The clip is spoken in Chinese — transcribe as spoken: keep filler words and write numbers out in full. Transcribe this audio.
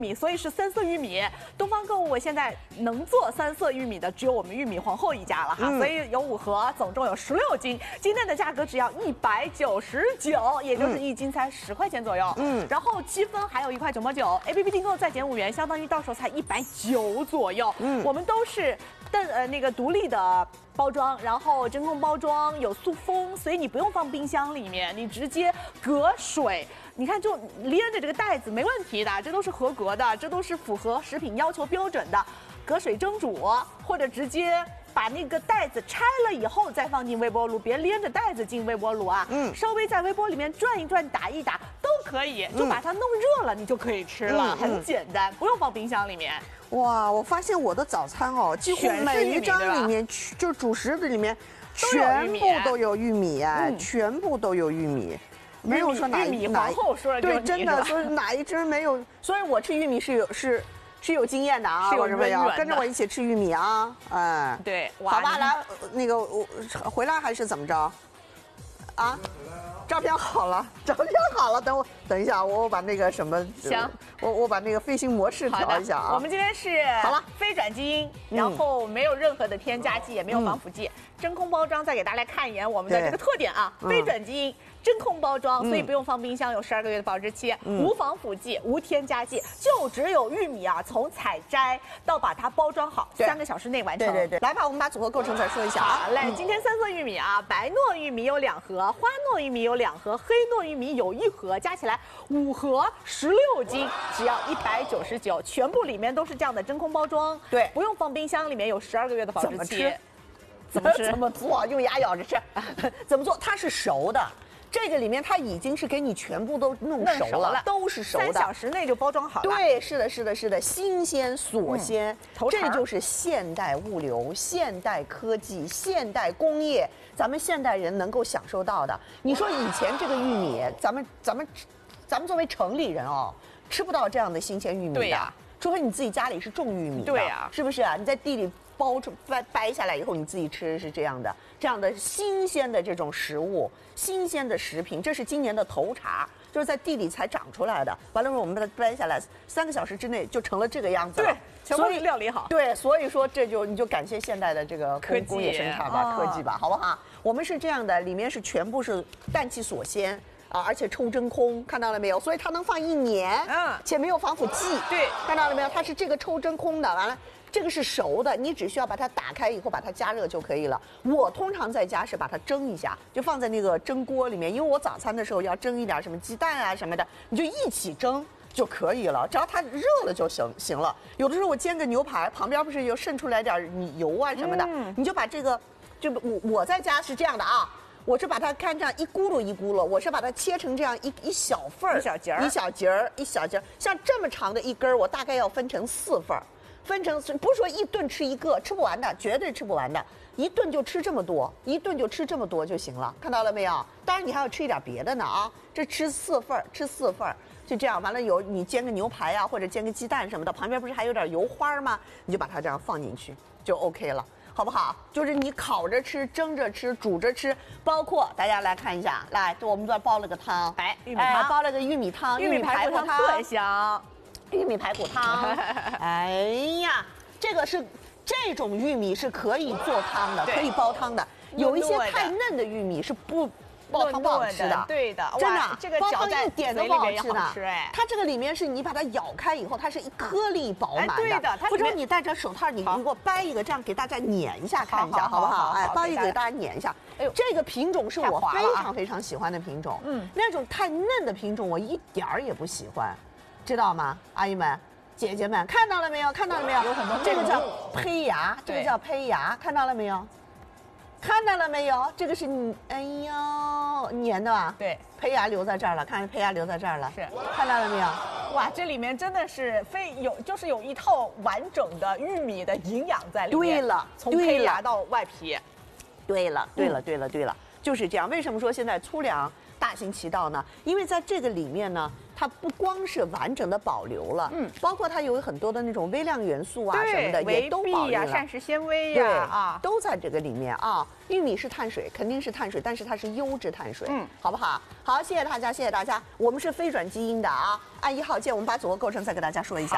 米，所以是三色玉米。东方购物我现在能做三色玉米的只有我们玉米皇后一家了哈，嗯、所以有五盒，总共有十六斤。今天的价格只要一百九十九，也就是一斤才十块钱左右。嗯，然后积分还有一块九毛九 ，A P P 订购再减五元，相当于到手才一百九左右。嗯，我们都是但呃那个独立的包装，然后真空包装，有塑封，所以你不用放冰箱里面，你直接隔水。 你看，就连着这个袋子没问题的，这都是合格的，这都是符合食品要求标准的。隔水蒸煮，或者直接把那个袋子拆了以后再放进微波炉，别连着袋子进微波炉啊。嗯，稍微在微波里面转一转、打一打都可以，就把它弄热了，你就可以吃了，嗯、很简单，不用放冰箱里面。 哇，我发现我的早餐哦，几乎每一张里面，就主食的里面，全部都有玉米哎，嗯、全部都有玉米。 没有说哪一皇后说的对，真的说哪一只没有，所以我吃玉米是有是是有经验的啊， 是有没有？跟着我一起吃玉米啊，哎， 对， 好吧，来，那个我回来还是怎么着？啊？照片好了，照片好了，等我等一下，我我把那个什么， 行， 我我把那个飞行模式调一下啊。 我们今天是好了， 非转基因，然后没有任何的添加剂，也没有防腐剂，真空包装，再给大家看一眼我们的这个特点啊，非转基因。 真空包装，所以不用放冰箱，有十二个月的保质期，嗯、无防腐剂，无添加剂，就只有玉米啊，从采摘到把它包装好，三个小时内完成。 对对对，来吧，我们把组合构成再说一下啊。 好嘞，今天三色玉米啊，白糯玉米有两盒，花糯玉米有两盒，黑糯玉米有一盒，加起来五盒，十六斤，只要一百九十九，全部里面都是这样的真空包装， 对， 不用放冰箱，里面有十二个月的保质期。 怎么吃？怎么做？用牙咬着吃？怎么做？它是熟的。 这个里面它已经是给你全部都弄熟了，了都是熟的， 三小时内就包装好了。 对，是的，是的，是的，新鲜锁鲜， 嗯、 这就是现代物流、现代科技、现代工业，咱们现代人能够享受到的。你说以前这个玉米，咱们咱们咱们作为城里人哦，吃不到这样的新鲜玉米的， 对呀， 除非你自己家里是种玉米的， 对呀， 是不是啊？你在地里。 包出掰掰下来以后，你自己吃是这样的，这样的新鲜的这种食物，新鲜的食品，这是今年的头茬，就是在地里才长出来的。完了，我们把它掰下来，三个小时之内就成了这个样子了。 对，全部料理好。 对，所以说这就你就感谢现代的这个科技工业生产吧，科技吧，好不好？我们是这样的，里面是全部是氮气锁鲜。 啊，而且抽真空，看到了没有？所以它能放一年，嗯，且没有防腐剂。 对， 看到了没有？它是这个抽真空的，完了，这个是熟的，你只需要把它打开以后把它加热就可以了。我通常在家是把它蒸一下，就放在那个蒸锅里面，因为我早餐的时候要蒸一点什么鸡蛋啊什么的，你就一起蒸就可以了，只要它热了就行行了。有的时候我煎个牛排，旁边不是有渗出来点油啊什么的，嗯、你就把这个，就我我在家是这样的啊。 我是把它看这样一咕噜一咕噜，我是把它切成这样一一小份儿、 一小节儿、 一小节儿、一小节儿，像这么长的一根儿，我大概要分成四份儿，分成不是说一顿吃一个，吃不完的，绝对吃不完的，一顿就吃这么多，一顿就吃这么多就行了，看到了没有？当然你还要吃一点别的呢啊，这吃四份儿，吃四份儿，就这样，完了有你煎个牛排啊，或者煎个鸡蛋什么的，旁边不是还有点油花吗？你就把它这样放进去就 OK 了。 好不好？就是你烤着吃、蒸着吃、煮着吃，包括大家来看一下，来，我们这包了个汤， 哎，玉米汤，哎、 包了个玉米汤， 玉米排骨汤特香， 玉米排骨汤。哎呀，这个是这种玉米是可以做汤的，可以煲汤的。有一些太嫩的玉米是不。 煲汤不好吃的， 对的， 真的， 这个煲汤一点都不好吃的。 哎， 它这个里面是你把它咬开以后，它是一颗粒饱满的。 对的， 不知道你戴着手套，你你给我掰一个，这样给大家捻一下看一下，好不好？哎，掰一个给大家捻一下。哎呦，这个品种是我非常非常喜欢的品种。嗯，那种太嫩的品种我一点儿也不喜欢，知道吗？阿姨们、姐姐们，看到了没有？看到了没有？ 有很多这个叫胚芽，这个叫胚芽，看到了没有？ 看到了没有？这个是你，哎呦，粘的吧？ 对， 胚芽留在这儿了，看胚芽留在这儿了。 是， 看到了没有？ 哇，这里面真的是非有，就是有一套完整的玉米的营养在里面。 对了， 从胚芽到外皮。 对了，对了，对了，对了，就是这样。为什么说现在粗粮大行其道呢？因为在这个里面呢。 它不光是完整的保留了，嗯，包括它有很多的那种微量元素啊什么的，也都保留了， 膳食纤维呀，啊， 都在这个里面啊。玉米是碳水，肯定是碳水，但是它是优质碳水，嗯，好不好？好，谢谢大家，谢谢大家。我们是非转基因的啊，按一号键，我们把组合构成再给大家说一下。